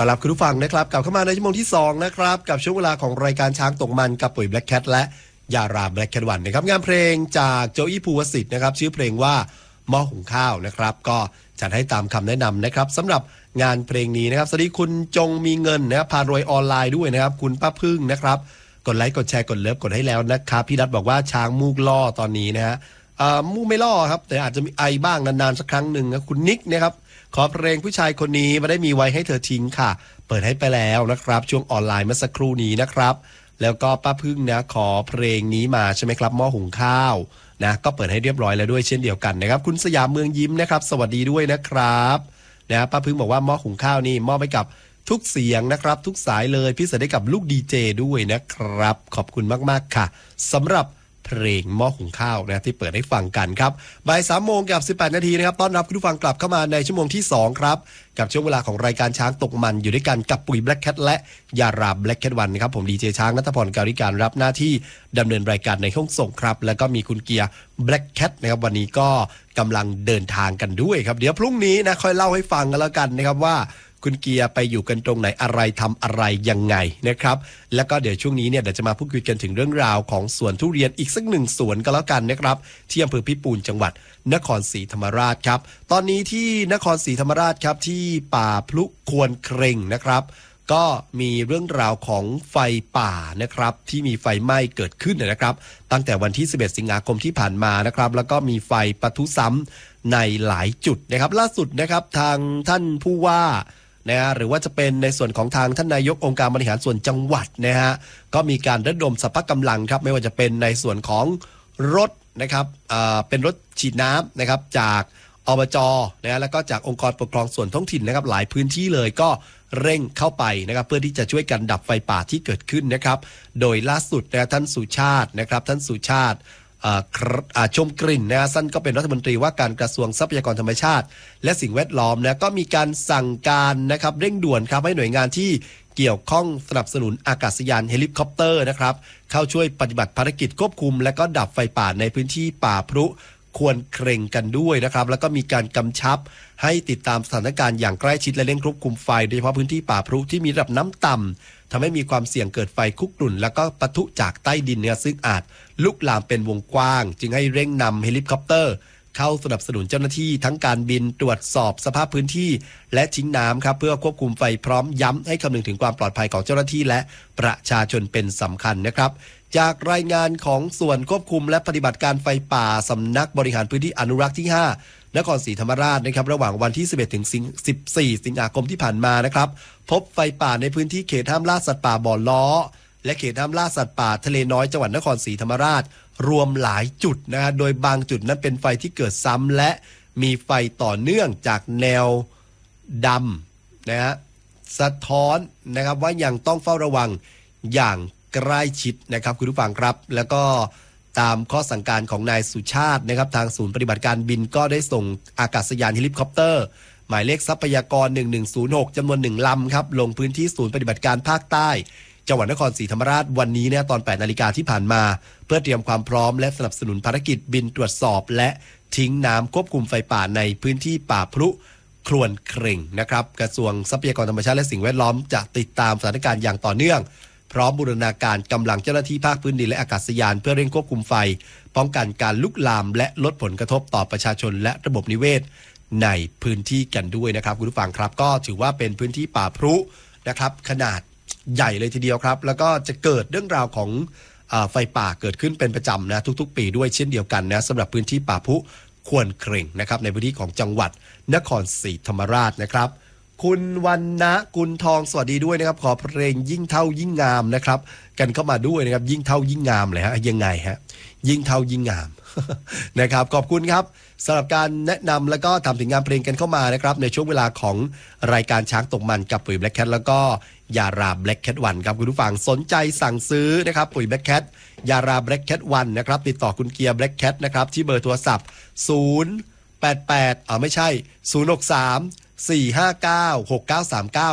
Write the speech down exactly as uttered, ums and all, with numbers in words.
ต้อนรับคุณผู้ฟังนะครับกลับเข้ามาในชั่วโมงที่สองนะครับกับช่วงเวลาของรายการช้างตกมันกับปุ๋ย Black Cat และยารา Black Cat วันนะครับงานเพลงจากโจอี้ภูวสิทธิ์นะครับชื่อเพลงว่าหม้อหุงข้าวนะครับก็จัดให้ตามคำแนะนำนะครับสำหรับงานเพลงนี้นะครับสวัสดีคุณจงมีเงินนะครับพารวยออนไลน์ด้วยนะครับคุณป้าพึ่งนะครับกดไลค์กดแชร์กดเลิฟกดให้แล้วนะครับพี่รัฐบอกว่าช้างมูกล่อตอนนี้นะฮะมูกไม่ล่อครับแต่อาจจะมีไอบ้างนานๆสักครั้งหนึ่งนะคุณนิกนะครับขอเพลงผู้ชายคนนี้มาได้มีไว้ให้เธอทิ้งค่ะเปิดให้ไปแล้วนะครับช่วงออนไลน์เมื่อสักครู่นี้นะครับแล้วก็ป้าพึ่งนะขอเพลงนี้มาใช่ไหมครับหม้อหุงข้าวนะก็เปิดให้เรียบร้อยแล้วด้วยเช่นเดียวกันนะครับคุณสยามเมืองยิ้มนะครับสวัสดีด้วยนะครับนะป้าพึ่งบอกว่าหม้อหุงข้าวนี่มอบไปกับทุกเสียงนะครับทุกสายเลยพิเศษได้กับลูกดีเจด้วยนะครับขอบคุณมากๆค่ะสำหรับเพลงหม้อหุงข้าวนะที่เปิดให้ฟังกันครับบ่ายสามโมงกับสิบแปดนาทีนะครับต้อนรับคุณผู้ฟังกลับเข้ามาในชั่วโมงที่สองครับกับช่วงเวลาของรายการช้างตกมันอยู่ด้วยกันกับปุ๋ย Black Cat และยารา Black Cat วันนะครับผมดีเจช้างณัฐพรการิการรับหน้าที่ดำเนินรายการในห้องส่งครับแล้วก็มีคุณเกียร์ Black Cat นะครับวันนี้ก็กำลังเดินทางกันด้วยครับเดี๋ยวพรุ่งนี้นะค่อยเล่าให้ฟังกันแล้วกันนะครับว่าคุณเกียร์ไปอยู่กันตรงไหนอะไรทำอะไรยังไงนะครับแล้วก็เดี๋ยวช่วงนี้เนี่ยเดี๋ยวจะมาพูดคุยกันถึงเรื่องราวของสวนทุเรียนอีกสักหนึ่งสวนก็แล้วกันนะครับที่อำเภอพิปูนจังหวัดนครศรีธรรมราชครับตอนนี้ที่นครศรีธรรมราชครับที่ป่าพลุควรเคร่งนะครับก็มีเรื่องราวของไฟป่านะครับที่มีไฟไหม้เกิดขึ้นนะครับตั้งแต่วันที่สิบเอ็ดสิงหาคมที่ผ่านมานะครับแล้วก็มีไฟปะทุซ้ำในหลายจุดนะครับล่าสุดนะครับทางท่านผู้ว่านะฮะหรือว่าจะเป็นในส่วนของทางท่านนายกองค์การบริหารส่วนจังหวัดนะฮะก็มีการระดมสรรพกำลังครับไม่ว่าจะเป็นในส่วนของรถนะครับอ่าเป็นรถฉีดน้ำนะครับจากอบจนะฮะแล้วก็จากองค์กรปกครองส่วนท้องถิ่นนะครับหลายพื้นที่เลยก็เร่งเข้าไปนะครับเพื่อที่จะช่วยกันดับไฟป่าที่เกิดขึ้นนะครับโดยล่าสุดนะท่านสุชาตินะครับท่านสุชาติชมกลิ่นนะท่านก็เป็นรัฐมนตรีว่าการกระทรวงทรัพยากรธรรมชาติและสิ่งแวดล้อมนะก็มีการสั่งการนะครับเร่งด่วนครับให้หน่วยงานที่เกี่ยวข้องสนับสนุนอากาศยานเฮลิคอปเตอร์นะครับเข้าช่วยปฏิบัติภารกิจควบคุมและก็ดับไฟป่าในพื้นที่ป่าพรุควรเคร่งกันด้วยนะครับแล้วก็มีการกำชับให้ติดตามสถานการณ์อย่างใกล้ชิดและเร่งควบคุมไฟโดยเฉพาะพื้นที่ป่าพรุที่มีระดับน้ำต่ำทำให้มีความเสี่ยงเกิดไฟคุกรุ่นแล้วก็ปะทุจากใต้ดินเนี่ยซึ่งอาจลุกลามเป็นวงกว้างจึงให้เร่งนำเฮลิคอปเตอร์เข้าสนับสนุนเจ้าหน้าที่ทั้งการบินตรวจสอบสภาพพื้นที่และทิ้งน้ำครับเพื่อควบคุมไฟพร้อมย้ำให้คำนึงถึงความปลอดภัยของเจ้าหน้าที่และประชาชนเป็นสำคัญนะครับจากรายงานของส่วนควบคุมและปฏิบัติการไฟป่าสำนักบริหารพื้นที่อนุรักษ์ที่ห้านครศรีธรรมราชนะครับระหว่างวันที่สิบเอ็ดถึงสิบสี่สิงหาคมที่ผ่านมานะครับพบไฟป่าในพื้นที่เขตห้ามล่าสัตว์ป่าบ่อล้อและเขตห้ามล่าสัตว์ป่าทะเลน้อยจังหวัดนครศรีธรรมราชรวมหลายจุดนะฮะโดยบางจุดนั้นเป็นไฟที่เกิดซ้ำและมีไฟต่อเนื่องจากแนวดำนะฮะสะท้อนนะครับว่ายังต้องเฝ้าระวังอย่างใกล้ชิดนะครับคุณผู้ฟังครับแล้วก็ตามข้อสั่งการของนายสุชาตินะครับทางศูนย์ปฏิบัติการบินก็ได้ส่งอากาศยานเฮลิคอปเตอร์หมายเลขทรัพยากรหนึ่งหนึ่งศูนย์หกจำนวนหนึ่งลำครับลงพื้นที่ศูนย์ปฏิบัติการภาคใต้จังหวัดนครศรีธรรมราชวันนี้เนี่ยตอนแปดนาฬิกาที่ผ่านมาเพื่อเตรียมความพร้อมและสนับสนุนภารกิจบินตรวจสอบและทิ้งน้ำควบคุมไฟป่าในพื้นที่ป่าพรุครวนเคร่งนะครับกระทรวงทรัพยากรธรรมชาติและสิ่งแวดล้อมจะติดตามสถานการณ์อย่างต่อเนื่องพร้อมบูรณาการกำลังเจ้าหน้าที่ภาคพื้นดินและอากาศยานเพื่อเร่งควบคุมไฟป้องกันการลุกลามและลดผลกระทบต่อประชาชนและระบบนิเวศในพื้นที่กันด้วยนะครับคุณผู้ฟังครับก็ถือว่าเป็นพื้นที่ป่าพรุนะครับขนาดใหญ่เลยทีเดียวครับแล้วก็จะเกิดเรื่องราวของไฟป่าเกิดขึ้นเป็นประจำนะทุกๆปีด้วยเช่นเดียวกันนะสำหรับพื้นที่ป่าพรุควรเคร่งนะครับในพื้นที่ของจังหวัดนครศรีธรรมราชนะครับคุณวันนะกุลทองสวัสดีด้วยนะครับขอเพลงยิ่งเท่ายิ่งงามนะครับกันเข้ามาด้วยนะครับยิ่งเท่ายิ่งงามเลยฮะยังไงฮะยิ่งเท่ายิ่งงาม นะครับขอบคุณครับสำหรับการแนะนำแล้วก็ทำถึงงานเพลงกันเข้ามานะครับในช่วงเวลาของรายการช้างตกมันกับปุ๋ย Black Cat แล้วก็ยารา Black Cat วันครับคุณผู้ฟังสนใจสั่งซื้อนะครับปุ๋ย Black Cat ยารา Black Cat วันนะครับติดต่อคุณเกียร์ Black Cat นะครับที่เบอร์โทรศัพท์ศูนย์ แปด แปดอ่าไม่ใช่ศูนย์ หก สาม สี่ ห้า เก้า หก เก้า สาม เก้า